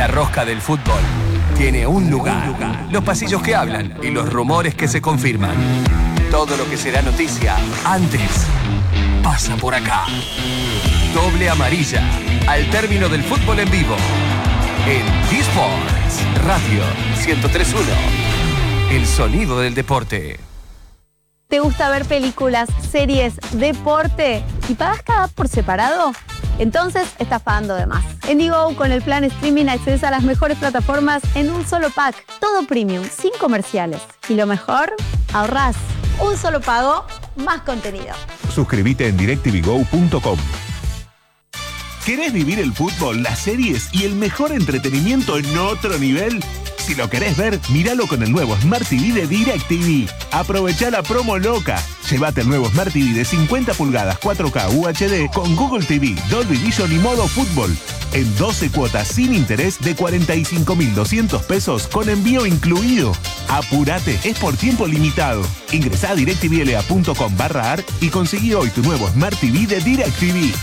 La rosca del fútbol tiene un lugar. Los pasillos que hablan y los rumores que se confirman. Todo lo que será noticia antes pasa por acá. Doble amarilla al término del fútbol en vivo. En D-Sports Radio 103.1. El sonido del deporte. ¿Te gusta ver películas, series, deporte y pagas cada app por separado? Entonces estás pagando de más. En Digo, con el plan streaming accedes a las mejores plataformas en un solo pack. Todo premium, sin comerciales. Y lo mejor, ahorrás. Un solo pago, más contenido. Suscríbete en DirecTVGo.com. ¿Querés vivir el fútbol, las series y el mejor entretenimiento en otro nivel? Si lo querés ver, míralo con el nuevo Smart TV de DirecTV. Aprovechá la promo loca. Llévate el nuevo Smart TV de 50 pulgadas 4K UHD con Google TV, Dolby Vision y modo fútbol. En 12 cuotas sin interés de 45.200 pesos con envío incluido. Apurate, es por tiempo limitado. Ingresá a directvla.com/ar y conseguí hoy tu nuevo Smart TV de DirecTV.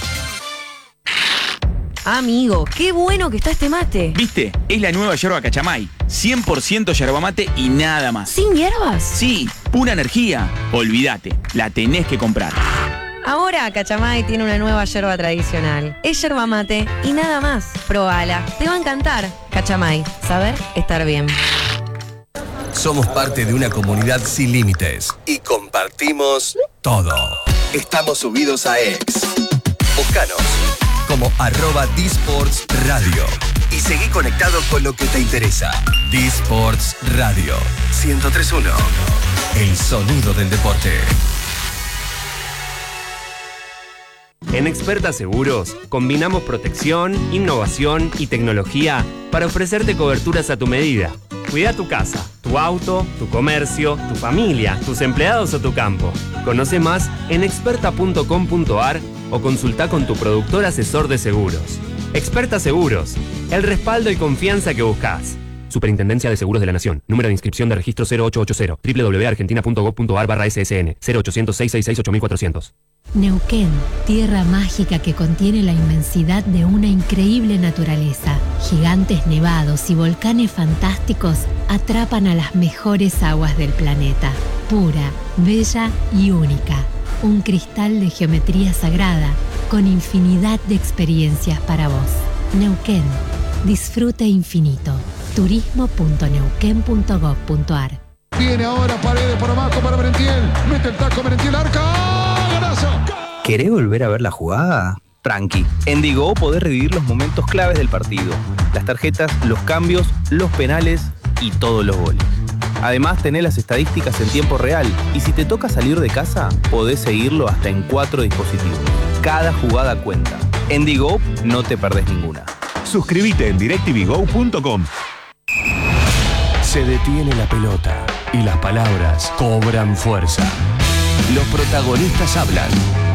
Amigo, qué bueno que está este mate. ¿Viste? Es la nueva yerba Cachamay. 100% yerba mate y nada más. ¿Sin hierbas? Sí, pura energía. Olvídate, la tenés que comprar. Ahora Cachamay tiene una nueva yerba tradicional. Es yerba mate y nada más. Probala, te va a encantar. Cachamay, saber estar bien. Somos parte de una comunidad sin límites y compartimos todo. Estamos subidos a X. Búscanos como @D-Sports Radio y seguí conectado con lo que te interesa. D-Sports Radio 103.1. El sonido del deporte. En Experta Seguros, combinamos protección, innovación y tecnología para ofrecerte coberturas a tu medida. Cuida tu casa, tu auto, tu comercio, tu familia, tus empleados o tu campo. Conoce más en experta.com.ar o consulta con tu productor asesor de seguros. Experta Seguros, el respaldo y confianza que buscas. Superintendencia de Seguros de la Nación. Número de inscripción de registro 0880. www.argentina.gov.ar/SSN 0800 666 8400. Neuquén, tierra mágica que contiene la inmensidad de una increíble naturaleza. Gigantes nevados y volcanes fantásticos atrapan a las mejores aguas del planeta. Pura, bella y única. Un cristal de geometría sagrada con infinidad de experiencias para vos. Neuquén, disfrute infinito. turismo.neuquén.gov.ar. Viene ahora Paredes por abajo para Merentiel. Mete el taco Merentiel, arca. ¡Golazo! ¿Querés volver a ver la jugada? Tranqui. En Digo podés revivir los momentos claves del partido. Las tarjetas, los cambios, los penales y todos los goles. Además, tenés las estadísticas en tiempo real y si te toca salir de casa, podés seguirlo hasta en 4 dispositivos. Cada jugada cuenta. En Digo no te perdés ninguna. Suscríbete en DirecTVGo.com. Se detiene la pelota y las palabras cobran fuerza. Los protagonistas hablan.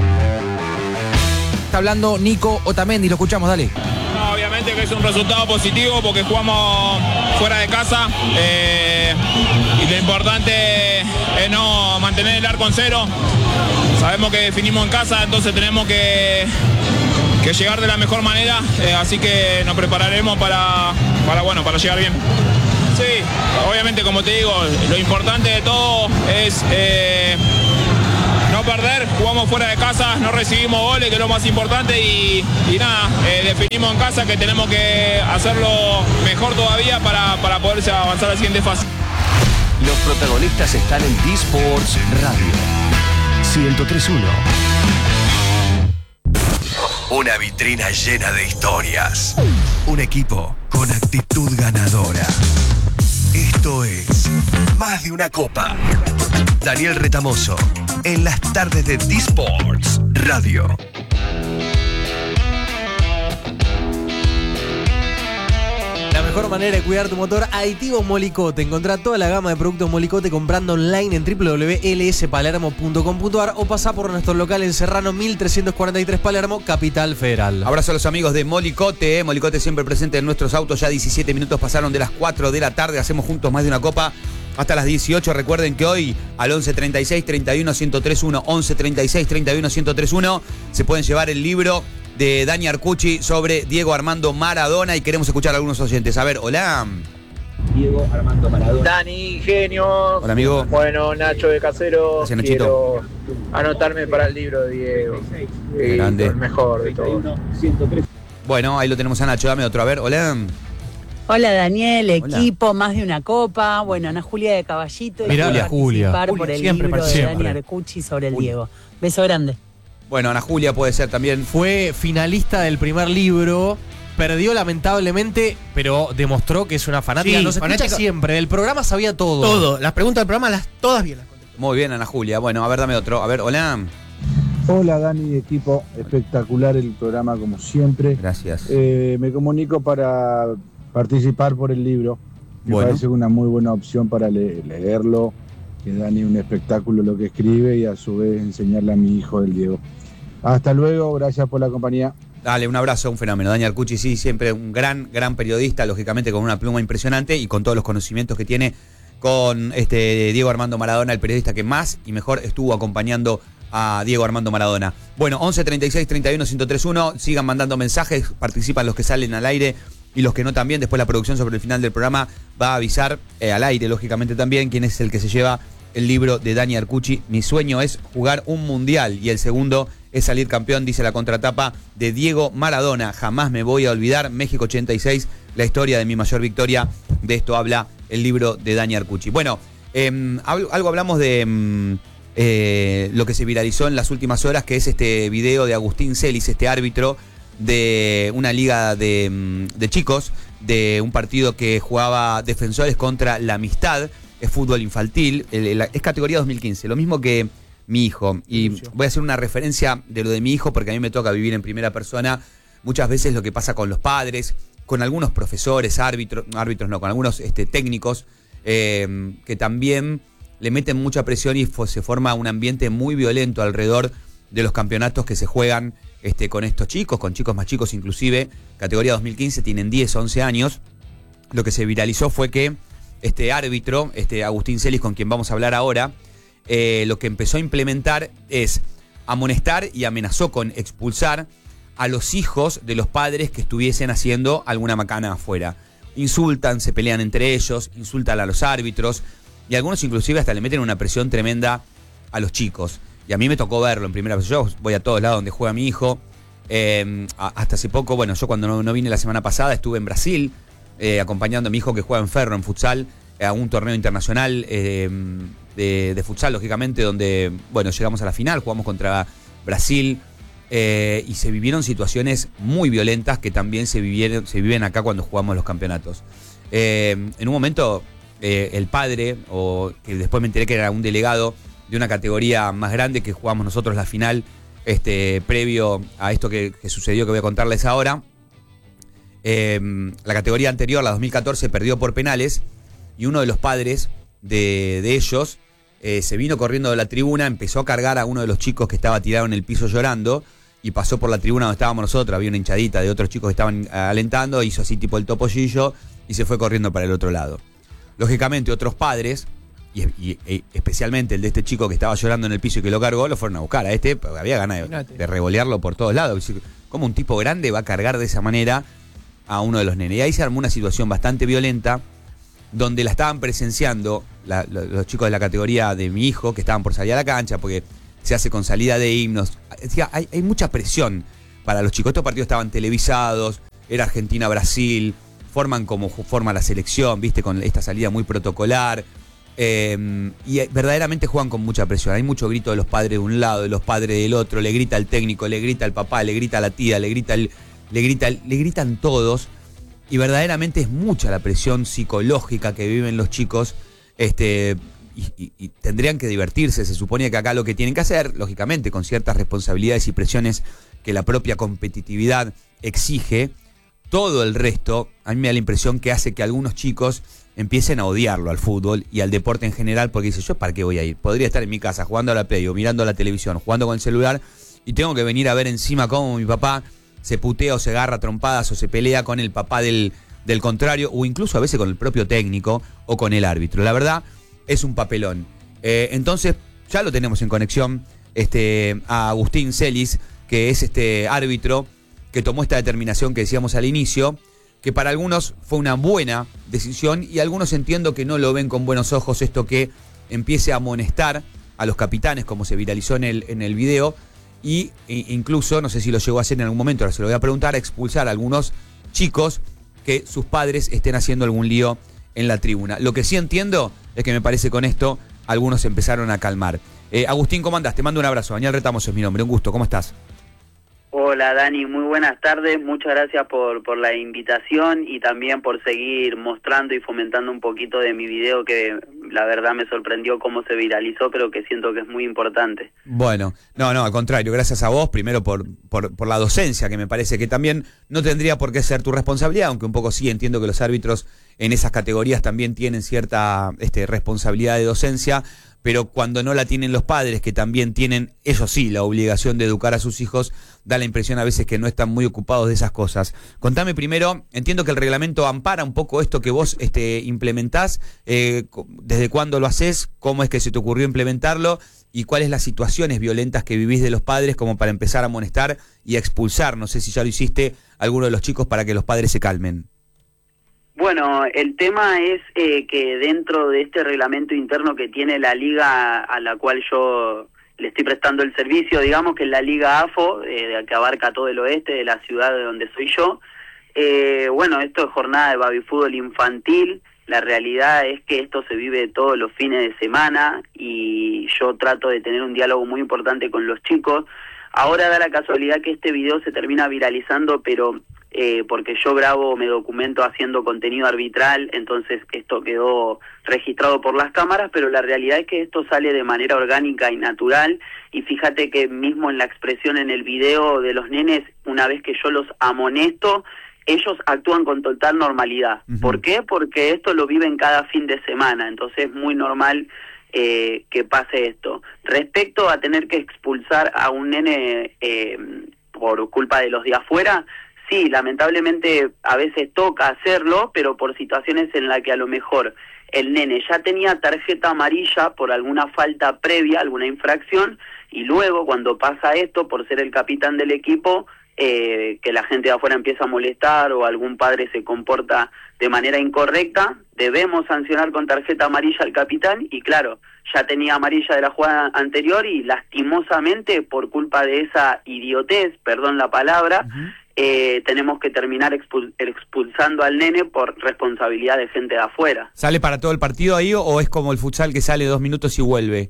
Está hablando Nico Otamendi, lo escuchamos, dale. No, obviamente que es un resultado positivo porque jugamos fuera de casa y lo importante es no mantener el arco en cero. Sabemos que definimos en casa, entonces tenemos que llegar de la mejor manera, así que nos prepararemos para llegar bien. Sí, obviamente como te digo, lo importante de todo es no perder, jugamos fuera de casa, no recibimos goles, que es lo más importante y nada, definimos en casa que tenemos que hacerlo mejor todavía para poder avanzar a la siguiente fase. Los protagonistas están en D-Sports Radio 103.1. Una vitrina llena de historias. Un equipo con actitud ganadora. Esto es Más de una Copa. Daniel Retamoso, en las tardes de D-Sports Radio. La mejor manera de cuidar tu motor, Aditivos Molicote. Encontrá toda la gama de productos Molicote comprando online en www.lspalermo.com.ar o pasá por nuestro local en Serrano 1343 Palermo, Capital Federal. Abrazo a los amigos de Molicote. Molicote siempre presente en nuestros autos. Ya 17 minutos pasaron de las 4 de la tarde. Hacemos juntos Más de una Copa hasta las 18. Recuerden que hoy al 11 36 31 1031, 11 36 31 1031 se pueden llevar el libro de Dani Arcucci sobre Diego Armando Maradona y queremos escuchar a algunos oyentes. A ver, hola. Diego Armando Maradona. Dani, genio. Hola, amigo. Bueno, Nacho de Casero. Gracias, Nachito. Quiero anotarme para el libro de Diego. Grande. El mejor de todos. Bueno, ahí lo tenemos a Nacho. Dame otro. A ver, hola. Hola Daniel, Hola. equipo, más de una copa. Bueno, Ana Julia de Caballito. Mirá, y Julia. participar por el Siempre libro de participa. Dani Arcucci sobre el Diego. Beso grande. Bueno, Ana Julia puede ser también. Fue finalista del primer libro. Perdió lamentablemente, pero demostró que es una fanática. Sí, Nos escucha fanática. siempre. Del programa sabía todo. Todo. Las preguntas del programa, todas bien las contestó. Muy bien, Ana Julia. Bueno, a ver, dame otro. A ver, hola. Hola Dani, equipo, espectacular el programa como siempre. Gracias. Me comunico para participar por el libro. Me Bueno. parece una muy buena opción para leerlo, que Dani un espectáculo lo que escribe y a su vez enseñarle a mi hijo, el Diego. Hasta luego, gracias por la compañía. Dale, un abrazo, un fenómeno. Dani Arcucci, sí, siempre un gran periodista, lógicamente con una pluma impresionante y con todos los conocimientos que tiene con Diego Armando Maradona, el periodista que más y mejor estuvo acompañando a Diego Armando Maradona. Bueno, 11 36 31 1031, sigan mandando mensajes, participan los que salen al aire y los que no también. Después la producción sobre el final del programa va a avisar al aire, lógicamente también, quién es el que se lleva el libro de Dani Arcucci. Mi sueño es jugar un mundial y el segundo es salir campeón, dice la contratapa de Diego Maradona. Jamás me voy a olvidar, México 86, la historia de mi mayor victoria. De esto habla el libro de Dani Arcucci. Bueno, algo hablamos de lo que se viralizó en las últimas horas, que es este video de Agustín Celis, este árbitro de una liga de chicos, de un partido que jugaba Defensores contra La Amistad, es fútbol infantil, es categoría 2015, lo mismo que mi hijo. Y voy a hacer una referencia de lo de mi hijo porque a mí me toca vivir en primera persona muchas veces lo que pasa con los padres, con algunos profesores, árbitros no, con algunos técnicos que también le meten mucha presión y se forma un ambiente muy violento alrededor de los campeonatos que se juegan con estos chicos, con chicos más chicos inclusive, categoría 2015, tienen 10, 11 años. Lo que se viralizó fue que este árbitro, Agustín Celis, con quien vamos a hablar ahora, lo que empezó a implementar es amonestar y amenazó con expulsar a los hijos de los padres que estuviesen haciendo alguna macana afuera. Insultan, se pelean entre ellos, insultan a los árbitros y algunos inclusive hasta le meten una presión tremenda a los chicos. Y a mí me tocó verlo en primera vez. Yo voy a todos lados donde juega mi hijo. Hasta hace poco, bueno, yo cuando no vine la semana pasada estuve en Brasil acompañando a mi hijo que juega en Ferro, en futsal, a un torneo internacional de futsal, lógicamente, donde, bueno, llegamos a la final, jugamos contra Brasil y se vivieron situaciones muy violentas que también se viven acá cuando jugamos los campeonatos. En un momento, el padre, o que después me enteré que era un delegado de una categoría más grande que jugamos nosotros la final, previo a esto que sucedió, que voy a contarles ahora. La categoría anterior, la 2014, perdió por penales y uno de los padres de ellos se vino corriendo de la tribuna, empezó a cargar a uno de los chicos que estaba tirado en el piso llorando y pasó por la tribuna donde estábamos nosotros, había una hinchadita de otros chicos que estaban alentando, hizo así tipo el topollillo y se fue corriendo para el otro lado. Lógicamente otros padres, y especialmente el de este chico que estaba llorando en el piso y que lo cargó, lo fueron a buscar a porque había ganas de revolearlo por todos lados. ¿Cómo un tipo grande va a cargar de esa manera a uno de los nenes? Y ahí se armó una situación bastante violenta donde la estaban presenciando los chicos de la categoría de mi hijo que estaban por salir a la cancha porque se hace con salida de himnos. Hay mucha presión para los chicos. Estos partidos estaban televisados, era Argentina-Brasil, forman como forma la selección, viste, con esta salida muy protocolar. Y verdaderamente juegan con mucha presión. Hay mucho grito de los padres de un lado, de los padres del otro, le grita el técnico, le grita el papá, le grita la tía, le gritan todos. Y verdaderamente es mucha la presión psicológica que viven los chicos, y tendrían que divertirse. Se supone que acá lo que tienen que hacer, lógicamente, con ciertas responsabilidades y presiones que la propia competitividad exige, todo el resto, a mí me da la impresión que hace que algunos chicos empiecen a odiarlo al fútbol y al deporte en general, porque dice, ¿yo para qué voy a ir? Podría estar en mi casa jugando a la Play o mirando la televisión, jugando con el celular, y tengo que venir a ver encima cómo mi papá se putea o se agarra a trompadas o se pelea con el papá del contrario, o incluso a veces con el propio técnico o con el árbitro. La verdad, es un papelón. Entonces, ya lo tenemos en conexión a Agustín Celis, que es árbitro que tomó esta determinación que decíamos al inicio, que para algunos fue una buena decisión y algunos entiendo que no lo ven con buenos ojos esto que empiece a amonestar a los capitanes, como se viralizó en el video, y incluso, no sé si lo llegó a hacer en algún momento, ahora se lo voy a preguntar, a expulsar a algunos chicos que sus padres estén haciendo algún lío en la tribuna. Lo que sí entiendo es que me parece con esto algunos empezaron a calmar. Agustín, ¿cómo andás? Te mando un abrazo. Daniel Retamos es mi nombre, un gusto. ¿Cómo estás? Hola Dani, muy buenas tardes, muchas gracias por la invitación y también por seguir mostrando y fomentando un poquito de mi video que la verdad me sorprendió cómo se viralizó, pero que siento que es muy importante. Bueno, no, al contrario, gracias a vos, primero por la docencia, que me parece que también no tendría por qué ser tu responsabilidad, aunque un poco sí entiendo que los árbitros en esas categorías también tienen cierta responsabilidad de docencia, pero cuando no la tienen los padres, que también tienen, eso sí, la obligación de educar a sus hijos, da la impresión a veces que no están muy ocupados de esas cosas. Contame primero, entiendo que el reglamento ampara un poco esto que vos implementás, ¿desde cuándo lo haces? ¿Cómo es que se te ocurrió implementarlo? ¿Y cuáles las situaciones violentas que vivís de los padres como para empezar a amonestar y a expulsar? No sé si ya lo hiciste, alguno de los chicos para que los padres se calmen. Bueno, el tema es que dentro de este reglamento interno que tiene la liga a la cual yo le estoy prestando el servicio, digamos que es la liga AFO, que abarca todo el oeste de la ciudad de donde soy yo, bueno, esto es jornada de baby fútbol infantil, la realidad es que esto se vive todos los fines de semana y yo trato de tener un diálogo muy importante con los chicos. Ahora da la casualidad que este video se termina viralizando, pero porque yo grabo, me documento haciendo contenido arbitral, entonces esto quedó registrado por las cámaras, pero la realidad es que esto sale de manera orgánica y natural, y fíjate que mismo en la expresión en el video de los nenes, una vez que yo los amonesto, ellos actúan con total normalidad. ¿Por qué? Porque esto lo viven cada fin de semana, entonces es muy normal que pase esto. Respecto a tener que expulsar a un nene por culpa de los de afuera, sí, lamentablemente a veces toca hacerlo, pero por situaciones en las que a lo mejor el nene ya tenía tarjeta amarilla por alguna falta previa, alguna infracción, y luego cuando pasa esto, por ser el capitán del equipo, que la gente de afuera empieza a molestar o algún padre se comporta de manera incorrecta, debemos sancionar con tarjeta amarilla al capitán, y claro, ya tenía amarilla de la jugada anterior y lastimosamente por culpa de esa idiotez, perdón la palabra, tenemos que terminar expulsando al nene por responsabilidad de gente de afuera. ¿Sale para todo el partido ahí o es como el futsal que sale 2 minutos y vuelve?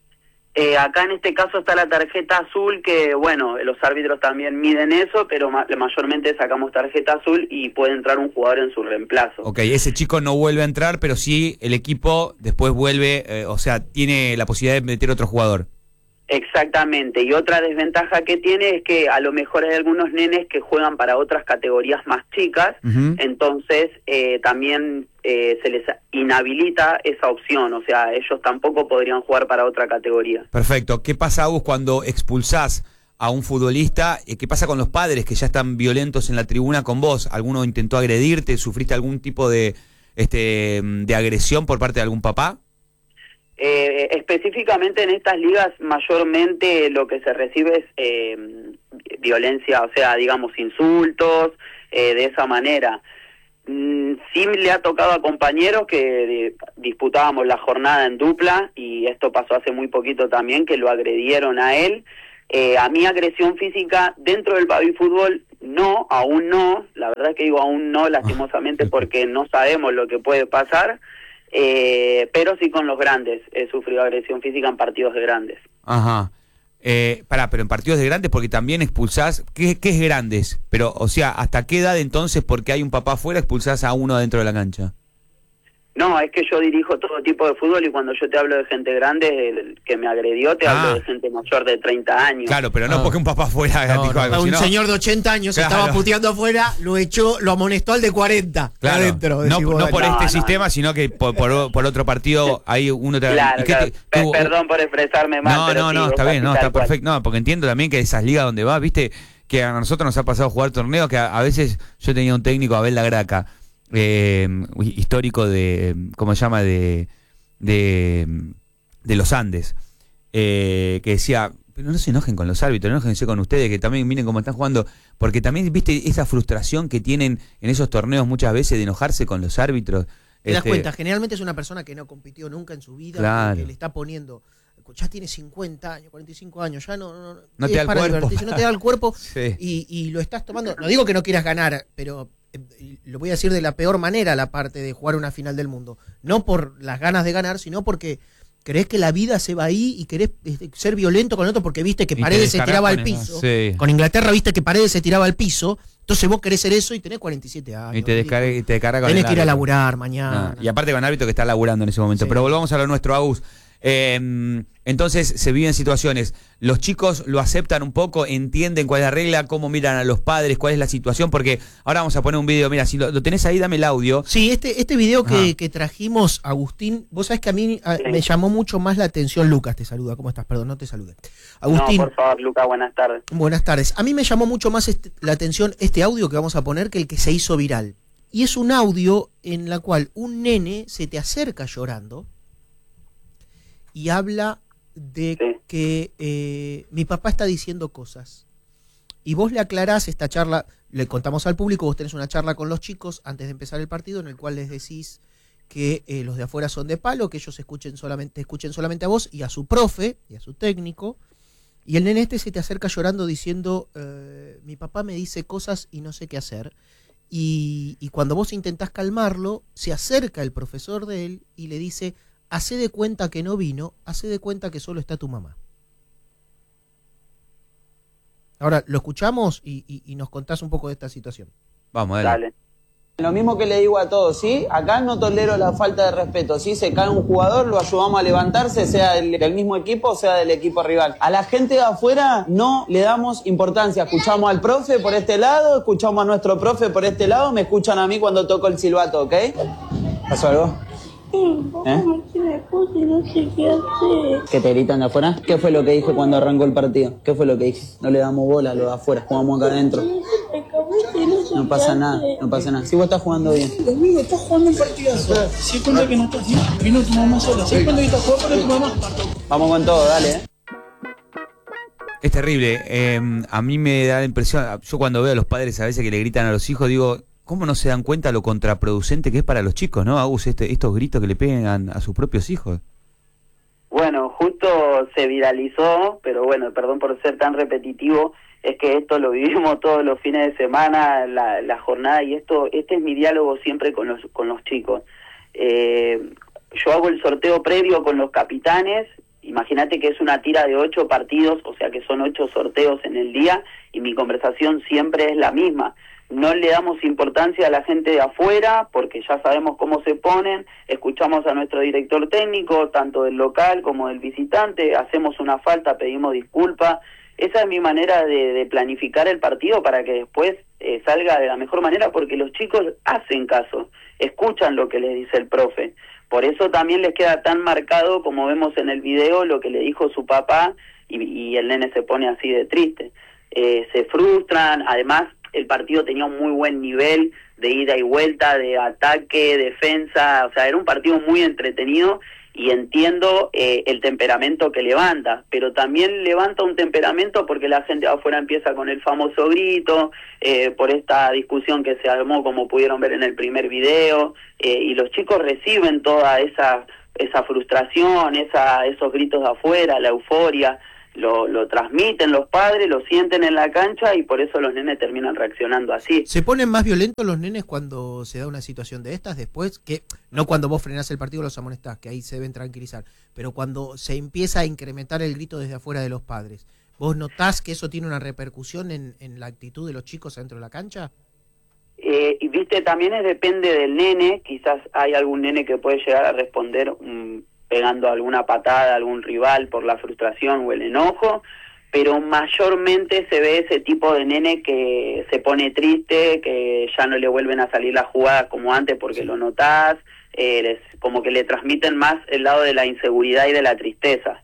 Acá en este caso está la tarjeta azul, que bueno, los árbitros también miden eso, pero mayormente sacamos tarjeta azul y puede entrar un jugador en su reemplazo. Ok, ese chico no vuelve a entrar, pero sí el equipo después vuelve, o sea, tiene la posibilidad de meter otro jugador. Exactamente, y otra desventaja que tiene es que a lo mejor hay algunos nenes que juegan para otras categorías más chicas, entonces también se les inhabilita esa opción, o sea, ellos tampoco podrían jugar para otra categoría. Perfecto. ¿Qué pasa, Agus, cuando expulsás a un futbolista? ¿Qué pasa con los padres que ya están violentos en la tribuna con vos? ¿Alguno intentó agredirte? ¿Sufriste algún tipo de agresión por parte de algún papá? Específicamente en estas ligas mayormente lo que se recibe es violencia, o sea, digamos insultos, de esa manera. Sí le ha tocado a compañeros que disputábamos la jornada en dupla, y esto pasó hace muy poquito también, que lo agredieron a él. A mí agresión física dentro del baby fútbol no, aún no, la verdad es que digo aún no, lastimosamente, porque no sabemos lo que puede pasar. Pero sí con los grandes, he sufrido agresión física en partidos de grandes. Ajá. Pero en partidos de grandes, porque también expulsás, ¿qué es grandes? Pero, o sea, ¿hasta qué edad entonces, porque hay un papá afuera, expulsás a uno dentro de la cancha? No, es que yo dirijo todo tipo de fútbol y cuando yo te hablo de gente grande, el que me agredió, te hablo de gente mayor de 30 años. Claro, pero no porque un papá fuera dijo algo. Un señor de 80 años estaba puteando afuera, lo echó, lo amonestó al de 40. Claro, adentro, no por este sistema, sino que por otro partido hay uno... Claro, perdón por expresarme mal. No, está bien, está perfecto. No, porque entiendo también que esas ligas donde vas, viste, que a nosotros nos ha pasado a jugar torneos que a veces yo tenía un técnico, Abel Lagraca, histórico de, ¿cómo se llama? De los Andes, que decía, Pero no se enojen con los árbitros, enójense con ustedes, que también miren cómo están jugando, porque también, viste, esa frustración que tienen en esos torneos muchas veces de enojarse con los árbitros. Te das cuenta, generalmente es una persona que no compitió nunca en su vida, Claro. que le está poniendo, ya tiene 50 años, 45 años, ya no te da el para cuerpo. divertirse, no te da el cuerpo Sí. y lo estás tomando. No digo que no quieras ganar, pero lo voy a decir de la peor manera, la parte de jugar una final del mundo. No por las ganas de ganar, sino porque crees que la vida se va ahí y querés ser violento con el otro porque viste que Y Paredes te se tiraba al descargas piso. con eso. Sí. Con Inglaterra viste que Paredes se tiraba al piso, entonces vos querés ser eso y tenés 47 años. Y te descarga con Tenés el que ir a árbitro. laburar mañana. Y aparte con el árbitro que está laburando en ese momento. Sí. Pero volvamos a lo nuestro, Agus. Entonces se viven situaciones. Los chicos lo aceptan un poco, entienden cuál es la regla, cómo miran a los padres, cuál es la situación, porque ahora vamos a poner un video. Mira, si lo tenés ahí, dame el audio. Sí, este video que trajimos, Agustín, vos sabés que a mí me llamó mucho más la atención. Lucas te saluda, ¿cómo estás? Perdón, no te saludé. Agustín. No, por favor, Lucas, buenas tardes. Buenas tardes. A mí me llamó mucho más la atención este audio que vamos a poner que el que se hizo viral. Y es un audio en la cual un nene se te acerca llorando y habla de que mi papá está diciendo cosas. Y vos le aclarás esta charla, le contamos al público, vos tenés una charla con los chicos antes de empezar el partido en el cual les decís que los de afuera son de palo, que ellos escuchen solamente a vos y a su profe y a su técnico. Y el nene se te acerca llorando diciendo, mi papá me dice cosas y no sé qué hacer. Y cuando vos intentás calmarlo, se acerca el profesor de él y le dice, hacé de cuenta que no vino, hacé de cuenta que solo está tu mamá. Ahora, lo escuchamos y nos contás un poco de esta situación. Vamos, dale. Lo mismo que le digo a todos, ¿sí? Acá no tolero la falta de respeto. Si se cae un jugador, lo ayudamos a levantarse, sea del mismo equipo, sea del equipo rival. A la gente de afuera no le damos importancia. Escuchamos al profe por este lado, escuchamos a nuestro profe por este lado, me escuchan a mí cuando toco el silbato, ¿ok? ¿Pasó algo? No sé qué hacer. ¿Que te gritan de afuera? ¿Qué fue lo que dije cuando arrancó el partido? ¿Qué fue lo que dije? No le damos bola a lo de afuera, jugamos acá adentro. No pasa nada, no pasa nada. Si vos estás jugando bien. Domingo, estás jugando un partidazo. Si cuenta que no estás bien, vino tu mamá sola. Si cuenta que estás jugando para tu mamá. Vamos con todo, dale, Es terrible. A mí me da la impresión, yo cuando veo a los padres a veces que le gritan a los hijos, digo, ¿cómo no se dan cuenta lo contraproducente que es para los chicos, no, Agus, estos gritos que le pegan a sus propios hijos? Bueno, justo se viralizó, pero bueno, perdón por ser tan repetitivo, es que esto lo vivimos todos los fines de semana, la jornada, y este es mi diálogo siempre con los chicos. Yo hago el sorteo previo con los capitanes, imagínate que es una tira de 8 partidos, o sea que son 8 sorteos en el día, y mi conversación siempre es la misma. No le damos importancia a la gente de afuera porque ya sabemos cómo se ponen, escuchamos a nuestro director técnico, tanto del local como del visitante, hacemos una falta, pedimos disculpas. Esa es mi manera de planificar el partido para que después salga de la mejor manera, porque los chicos hacen caso, escuchan lo que les dice el profe. Por eso también les queda tan marcado, como vemos en el video, lo que le dijo su papá y el nene se pone así de triste. Se frustran, además el partido tenía un muy buen nivel de ida y vuelta, de ataque, defensa, o sea, era un partido muy entretenido y entiendo el temperamento que levanta, pero también levanta un temperamento porque la gente de afuera empieza con el famoso grito, por esta discusión que se armó, como pudieron ver en el primer video, y los chicos reciben toda esa frustración, esos gritos de afuera, la euforia. Lo transmiten los padres, lo sienten en la cancha y por eso los nenes terminan reaccionando así. ¿Se ponen más violentos los nenes cuando se da una situación de estas después? Que no cuando vos frenás el partido los amonestás, que ahí se deben tranquilizar, pero cuando se empieza a incrementar el grito desde afuera de los padres, ¿vos notás que eso tiene una repercusión en la actitud de los chicos dentro de la cancha? Y viste, también depende del nene, quizás hay algún nene que puede llegar a responder pegando alguna patada a algún rival por la frustración o el enojo, pero mayormente se ve ese tipo de nene que se pone triste, que ya no le vuelven a salir las jugadas como antes porque lo notás, como que le transmiten más el lado de la inseguridad y de la tristeza.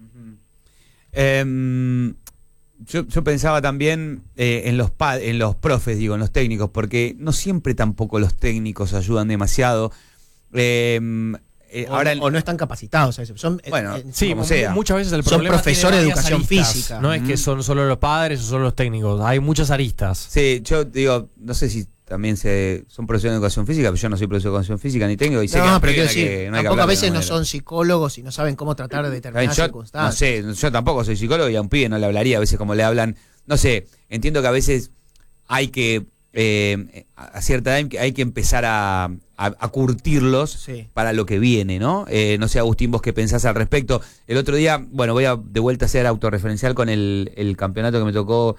Yo pensaba también en los profes, digo, en los técnicos, porque no siempre tampoco los técnicos ayudan demasiado. o no están capacitados a eso. Son, sí, como sea. Muchas veces el son problema profesores de tiene varias educación aristas. física. No es que son solo los padres o solo los técnicos. Hay muchas aristas. Sí, yo digo, no sé si también son profesores de educación física, pero yo no soy profesor de educación física ni técnico. Y sé No, que pero quiero decir, no hay que tampoco hablar a de veces una no manera. son psicólogos y no saben cómo tratar de determinadas Yo, circunstancias. no sé, yo tampoco soy psicólogo y a un pibe no le hablaría a veces como le hablan. No sé, entiendo que a veces hay que, a cierta edad hay que empezar a curtirlos para lo que viene, ¿no? No sé, Agustín, vos qué pensás al respecto. El otro día, bueno, voy a de vuelta a ser autorreferencial con el campeonato que me tocó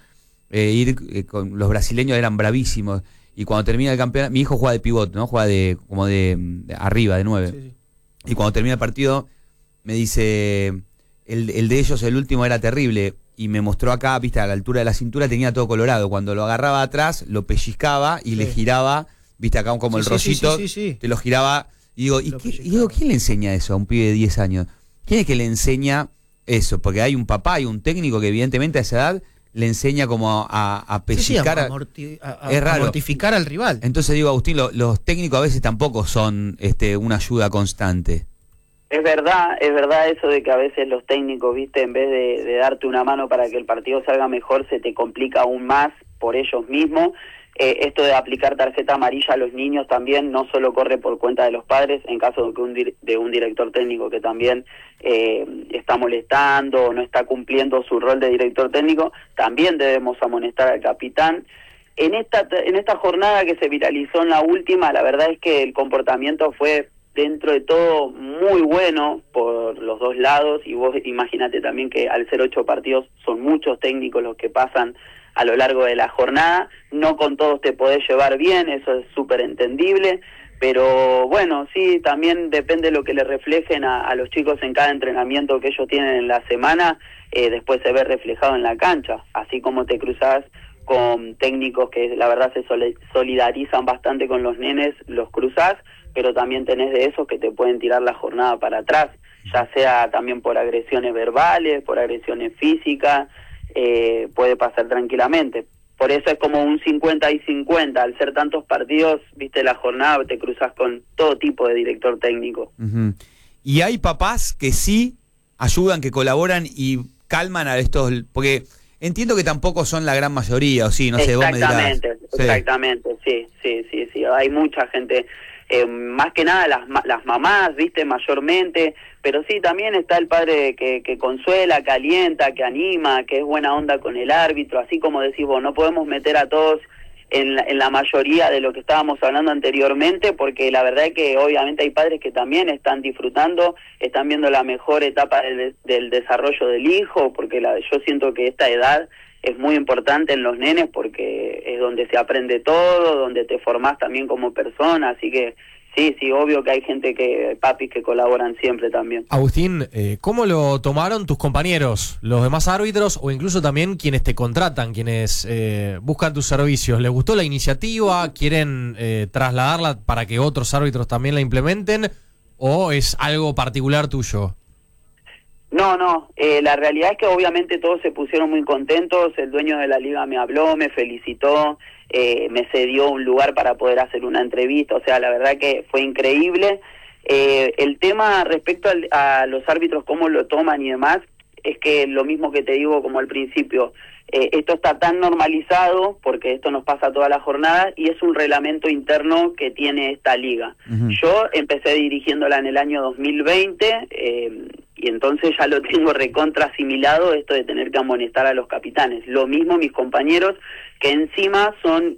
ir con los brasileños, eran bravísimos. Y cuando termina el campeonato, mi hijo juega de pivot, ¿no? Juega como de arriba, de 9. Sí. Y cuando termina el partido, me dice, el de ellos, el último, era terrible. Y me mostró acá, viste, a la altura de la cintura tenía todo colorado. Cuando lo agarraba atrás, lo pellizcaba y le giraba, viste, acá como el rollito, te lo giraba. Y digo, ¿quién le enseña eso a un pibe de 10 años? ¿Quién es que le enseña eso? Porque hay un papá y un técnico que evidentemente a esa edad le enseña como a pellizcar, a mortificar al rival. Entonces digo, Agustín, los técnicos a veces tampoco son una ayuda constante. Es verdad eso de que a veces los técnicos, viste, en vez de darte una mano para que el partido salga mejor, se te complica aún más por ellos mismos. Esto de aplicar tarjeta amarilla a los niños también no solo corre por cuenta de los padres, en caso de un director técnico que también está molestando o no está cumpliendo su rol de director técnico, también debemos amonestar al capitán. En esta jornada que se viralizó en la última, la verdad es que el comportamiento fue dentro de todo muy bueno por los dos lados, y vos imagínate también que al ser 8 partidos son muchos técnicos los que pasan a lo largo de la jornada, no con todos te podés llevar bien, eso es súper entendible, pero bueno, sí, también depende de lo que le reflejen a los chicos en cada entrenamiento que ellos tienen en la semana, después se ve reflejado en la cancha, así como te cruzás con técnicos que la verdad se solidarizan bastante con los nenes, los cruzás, pero también tenés de esos que te pueden tirar la jornada para atrás, ya sea también por agresiones verbales, por agresiones físicas, puede pasar tranquilamente. Por eso es como un 50 y 50, al ser tantos partidos, viste, la jornada te cruzas con todo tipo de director técnico. Uh-huh. Y hay papás que sí ayudan, que colaboran y calman a estos, porque entiendo que tampoco son la gran mayoría, o sí, no sé, vos me dirás. Exactamente, sí, hay mucha gente, más que nada las mamás, viste, mayormente, pero sí, también está el padre que consuela, que alienta, que anima, que es buena onda con el árbitro, así como decís vos, no podemos meter a todos en la mayoría de lo que estábamos hablando anteriormente, porque la verdad es que obviamente hay padres que también están disfrutando, están viendo la mejor etapa del desarrollo del hijo, porque yo siento que esta edad es muy importante en los nenes porque es donde se aprende todo, donde te formás también como persona, así que sí, obvio que hay papis que colaboran siempre también. Agustín, ¿cómo lo tomaron tus compañeros, los demás árbitros o incluso también quienes te contratan, quienes buscan tus servicios? ¿Les gustó la iniciativa? ¿Quieren trasladarla para que otros árbitros también la implementen? ¿O es algo particular tuyo? No, la realidad es que obviamente todos se pusieron muy contentos, el dueño de la liga me habló, me felicitó, me cedió un lugar para poder hacer una entrevista, o sea, la verdad que fue increíble. El tema respecto a los árbitros, cómo lo toman y demás, es que lo mismo que te digo como al principio, esto está tan normalizado, porque esto nos pasa toda la jornada, y es un reglamento interno que tiene esta liga. Uh-huh. Yo empecé dirigiéndola en el año 2020, y entonces ya lo tengo recontra asimilado, esto de tener que amonestar a los capitanes. Lo mismo mis compañeros, que encima son,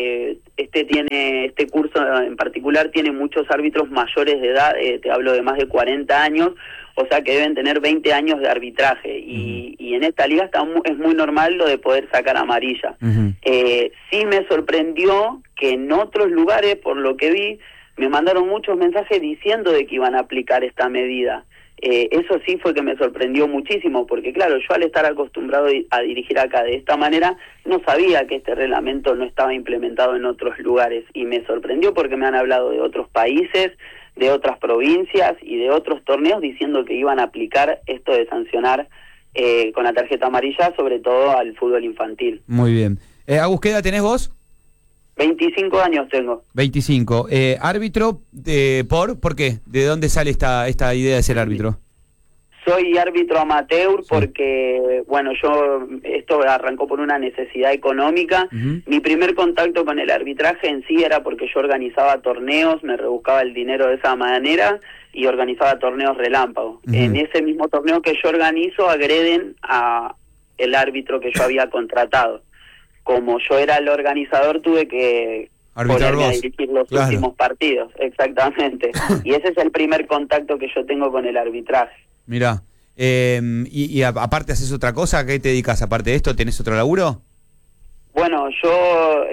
este curso en particular tiene muchos árbitros mayores de edad, te hablo de más de 40 años, o sea que deben tener 20 años de arbitraje, y en esta liga es muy normal lo de poder sacar amarilla. Uh-huh. Sí me sorprendió que en otros lugares, por lo que vi, me mandaron muchos mensajes diciendo de que iban a aplicar esta medida. Eso sí fue que me sorprendió muchísimo, porque claro, yo al estar acostumbrado a dirigir acá de esta manera, no sabía que este reglamento no estaba implementado en otros lugares, y me sorprendió porque me han hablado de otros países, de otras provincias y de otros torneos diciendo que iban a aplicar esto de sancionar con la tarjeta amarilla, sobre todo al fútbol infantil. Muy bien. Agus, ¿qué edad tenés vos? 25 años tengo. 25. Árbitro, ¿por qué? ¿De dónde sale esta idea de ser árbitro? Soy árbitro amateur porque, bueno, esto arrancó por una necesidad económica. Mi primer contacto con el arbitraje en sí era porque yo organizaba torneos, me rebuscaba el dinero de esa manera y organizaba torneos relámpago. En ese mismo torneo que yo organizo agreden a el árbitro que yo había contratado. Como yo era el organizador, tuve que ponerme a dirigir los últimos partidos, exactamente. Y ese es el primer contacto que yo tengo con el arbitraje. Mirá, y aparte haces otra cosa, ¿a qué te dedicas? Aparte de esto, ¿tenés otro laburo? Bueno, yo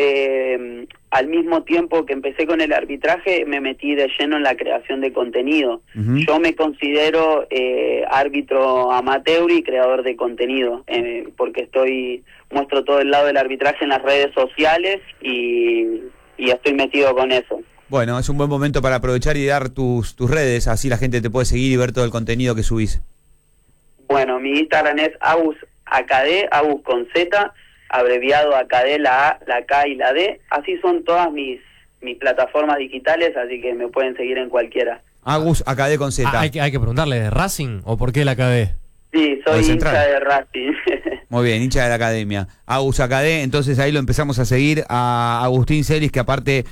al mismo tiempo que empecé con el arbitraje me metí de lleno en la creación de contenido. Yo me considero árbitro amateur y creador de contenido, porque muestro todo el lado del arbitraje en las redes sociales y estoy metido con eso. Bueno, es un buen momento para aprovechar y dar tus redes, así la gente te puede seguir y ver todo el contenido que subís. Bueno, mi Instagram es AgusAKD, Agus con Z, abreviado AKD, la A, la K y la D. Así son todas mis plataformas digitales, así que me pueden seguir en cualquiera. AgusAKD con Z. Hay que preguntarle, ¿de Racing o por qué la AKD? Sí, soy hincha de Racing. Muy bien, hincha de la academia. AgusAKD, entonces ahí lo empezamos a seguir a Agustín Celis, que aparte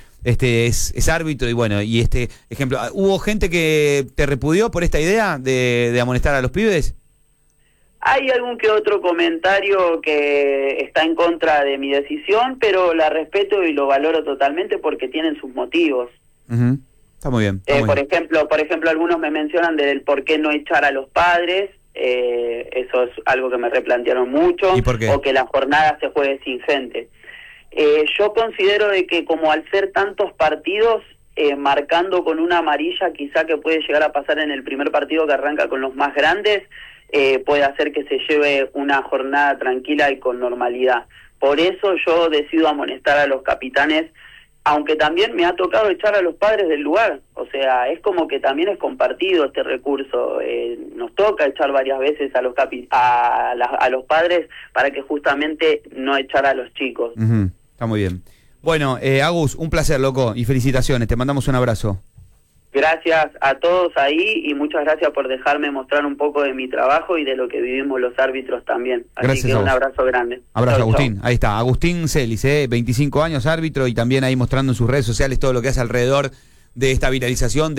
es árbitro y bueno, y ejemplo, ¿hubo gente que te repudió por esta idea de amonestar a los pibes? Hay algún que otro comentario que está en contra de mi decisión, pero la respeto y lo valoro totalmente porque tienen sus motivos. Está muy bien. Por ejemplo, algunos me mencionan del por qué no echar a los padres. Eso es algo que me replantearon mucho. ¿Y por qué? O que la jornada se juegue sin gente. Yo considero de que como al ser tantos partidos, marcando con una amarilla quizá que puede llegar a pasar en el primer partido que arranca con los más grandes, puede hacer que se lleve una jornada tranquila y con normalidad. Por eso yo decido amonestar a los capitanes, aunque también me ha tocado echar a los padres del lugar. O sea, es como que también es compartido este recurso. Nos toca echar varias veces a los padres para que justamente no echar a los chicos. Está muy bien. Bueno, Agus, un placer, loco, y felicitaciones. Te mandamos un abrazo. Gracias a todos ahí y muchas gracias por dejarme mostrar un poco de mi trabajo y de lo que vivimos los árbitros también. Así Gracias que un abrazo grande. Abrazo, Chau, Agustín. chau. Ahí está, Agustín Celis, 25 años, árbitro, y también ahí mostrando en sus redes sociales todo lo que hace alrededor de esta viralización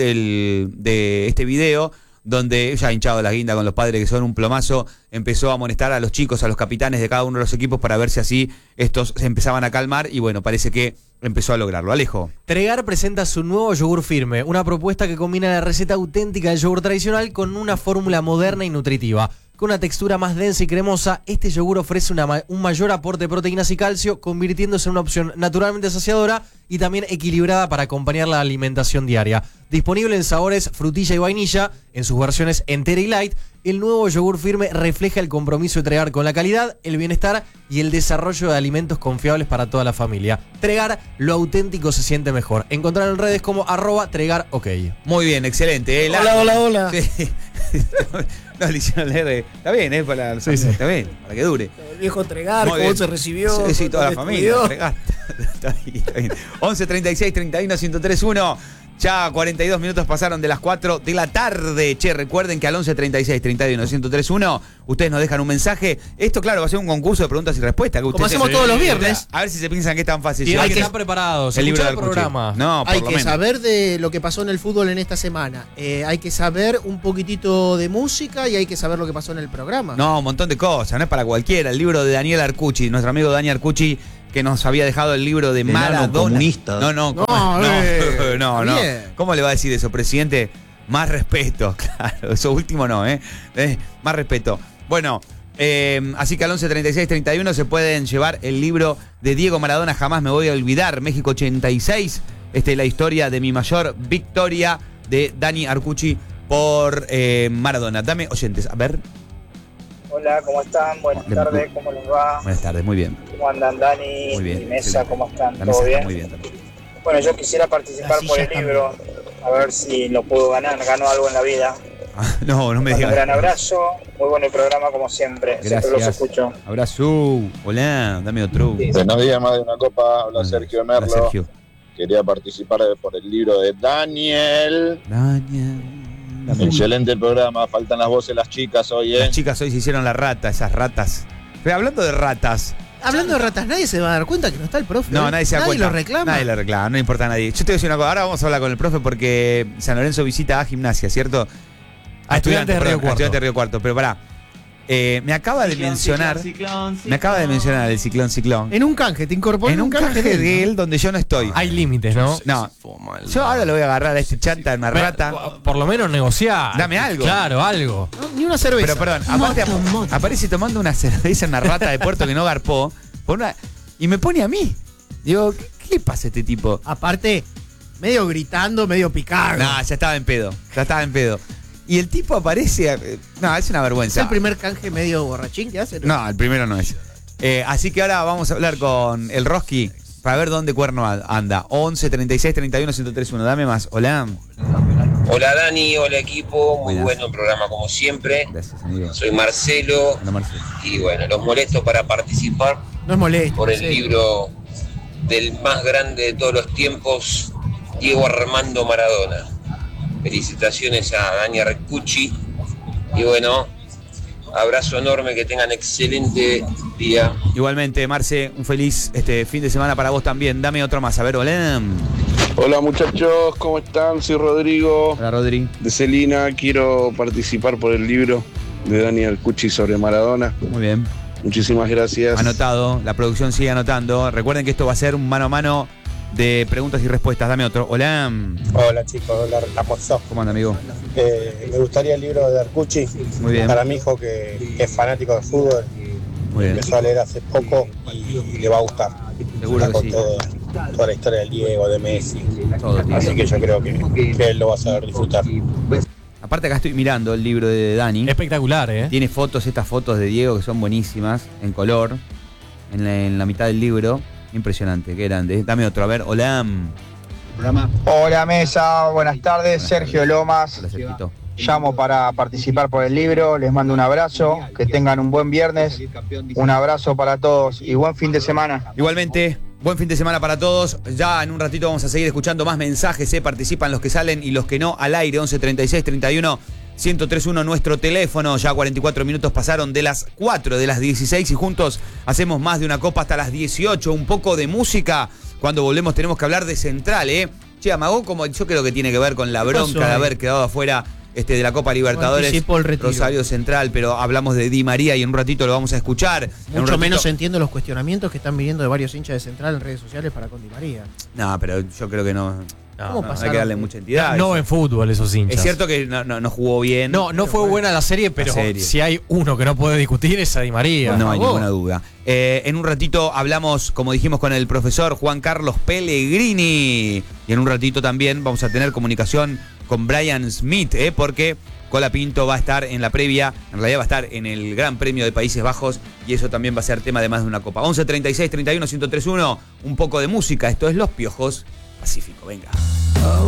de este video, donde ya hinchado la guinda con los padres que son un plomazo, empezó a amonestar a los chicos, a los capitanes de cada uno de los equipos para ver si así estos se empezaban a calmar y bueno, parece que empezó a lograrlo. Alejo. Tregar presenta su nuevo yogur firme, una propuesta que combina la receta auténtica del yogur tradicional con una fórmula moderna y nutritiva. Con una textura más densa y cremosa, este yogur ofrece un mayor aporte de proteínas y calcio, convirtiéndose en una opción naturalmente saciadora y también equilibrada para acompañar la alimentación diaria. Disponible en sabores frutilla y vainilla, en sus versiones entera y light, el nuevo yogur firme refleja el compromiso de Tregar con la calidad, el bienestar y el desarrollo de alimentos confiables para toda la familia. Tregar, lo auténtico se siente mejor. Encontrar en redes como @TregarOK. Muy bien, excelente. Hola. Sí. No, le hicieron leer. Está bien, para está bien, para que dure. El viejo Tregar, Muy cómo bien. se recibió. Sí, toda la dónde familia. estudió. Tregar. Está bien. 11 36 31 1031. Ya 42 minutos pasaron de las 4 de la tarde. Che, recuerden que al 11 36 31 1031 ustedes nos dejan un mensaje. Esto, claro, va a ser un concurso de preguntas y respuestas. Que Como hacemos todos los viernes. A ver si se piensan que es tan fácil. Y Si hay que alguien- estar preparados. El libro Escuchar del el programa. No, por Hay lo que menos. saber de lo que pasó en el fútbol en esta semana. Hay que saber un poquitito de música y hay que saber lo que pasó en el programa. No, un montón de cosas, no es para cualquiera. El libro de Daniel Arcucci, nuestro amigo Daniel Arcucci, que nos había dejado el libro de Maradona. comunistas. No. Bien. ¿Cómo le va a decir eso, presidente? Más respeto, claro. Eso último no, más respeto. Bueno, así que al 11 36 31 se pueden llevar el libro de Diego Maradona, Jamás me voy a olvidar, México 86. La historia de mi mayor victoria de Dani Arcucci por Maradona. Dame oyentes, a ver. Hola, ¿cómo están? Buenas Bien. tardes, ¿cómo les va? Buenas tardes, muy bien. ¿Cómo andan Dani Muy bien, y Mesa? excelente. ¿Cómo están? La ¿Todo mesa bien? está muy bien también. Bueno, yo quisiera participar La por silla el libro, a ver si lo puedo ganar, gano algo en la vida. No me Un digas. gran abrazo Muy bueno el programa como siempre. Siempre los Gracias. escucho. Abrazo. Hola, dame otro. Buenos días, más de una copa. Habla Sergio Merlo. Hola, Sergio. Quería participar por el libro de Daniel. Excelente el programa. Faltan las voces de las chicas hoy, Las chicas hoy se hicieron la rata, esas ratas. Pero hablando de ratas. Hablando de ratas, nadie se va a dar cuenta que no está el profe. No, nadie se da cuenta. Nadie lo reclama. Nadie lo reclama, no importa a nadie. Yo te voy a decir una cosa. Ahora vamos a hablar con el profe porque San Lorenzo visita a Gimnasia, ¿cierto? A Estudiantes de Río Cuarto. Estudiantes de Río Cuarto, pero pará. Me acaba de mencionar. Me acaba de mencionar el ciclón. En un canje, te incorporé En un canje de él donde yo no estoy. Hay límites, ¿no? No. Yo ahora lo voy a agarrar a este chanta en una rata. Por lo menos negociar. Dame algo. Claro, algo. No, ni una cerveza. Pero perdón, aparte aparece tomando una cerveza en una rata de puerto que no garpó. Y me pone a mí. Digo, ¿qué le pasa a este tipo? Aparte, medio gritando, medio picado. No, ya estaba en pedo. Y el tipo aparece. No, es una vergüenza. ¿Es el primer canje medio borrachín que hace? No, el primero no es. Así que ahora vamos a hablar con el Roski para ver dónde cuerno anda. 11 36 31 1031. Dame más. Hola. Hola Dani, hola equipo, muy Buenas. bueno el programa como siempre. Gracias, amigo. Soy Marcelo. Hola, Marcelo. Y bueno, los molesto para participar No es molesto. por el sí. libro del más grande de todos los tiempos, Diego Armando Maradona. Felicitaciones a Dani Arcucci. Y bueno, abrazo enorme, que tengan excelente día. Igualmente, Marce, un feliz fin de semana para vos también. Dame otro más. A ver, hola. Hola muchachos, ¿cómo están? Soy Rodrigo. Hola, Rodri. De Celina. Quiero participar por el libro de Dani Arcucci sobre Maradona. Muy bien. Muchísimas gracias. Anotado, la producción sigue anotando. Recuerden que esto va a ser un mano a mano de preguntas y respuestas. Dame otro. Hola. Hola chicos, hola Ramón. ¿Cómo anda, amigo? Me gustaría el libro de Arcucci. Muy bien. Para mi hijo que es fanático de fútbol. Muy bien. Empezó a leer hace poco y le va a gustar. Seguro que con sí. toda la historia del Diego, de Messi. Todo, tío. Así que yo creo que él lo va a saber disfrutar. Aparte acá estoy mirando el libro de Dani. Espectacular, ¿eh? Tiene estas fotos de Diego que son buenísimas, en color, en la mitad del libro. Impresionante, qué grande. Dame otro, a ver, hola. Hola mesa, buenas tardes, Sergio Lomas. Hola, Sergito. Llamo para participar por el libro, les mando un abrazo, que tengan un buen viernes, un abrazo para todos y buen fin de semana. Igualmente, buen fin de semana para todos. Ya en un ratito vamos a seguir escuchando más mensajes, participan los que salen y los que no al aire. 11 36 31 1031 nuestro teléfono. Ya 44 minutos pasaron de las 4 de las 16 y juntos hacemos más de una copa hasta las 18. Un poco de música. Cuando volvemos tenemos que hablar de Central, Che, Amagó, como yo creo que tiene que ver con la bronca de haber quedado afuera de la Copa Libertadores. Anticipó el retiro. Rosario Central, pero hablamos de Di María y en un ratito lo vamos a escuchar. Mucho menos entiendo los cuestionamientos que están viniendo de varios hinchas de Central en redes sociales para con Di María. No, pero yo creo que no. ¿Cómo No, pasaron? hay que darle mucha entidad. No en fútbol esos hinchas. Es cierto que no jugó bien. No fue buena la serie, pero si hay uno que no puede discutir es a Di María. No hay ninguna duda. En un ratito hablamos, como dijimos, con el profesor Juan Carlos Pellegrini. Y en un ratito también vamos a tener comunicación con Brian Smith, porque Colapinto va a estar en la previa, en realidad va a estar en el Gran Premio de Países Bajos y eso también va a ser tema de más de una copa. 11 36 31 1031, un poco de música. Esto es Los Piojos Pacífico. Venga.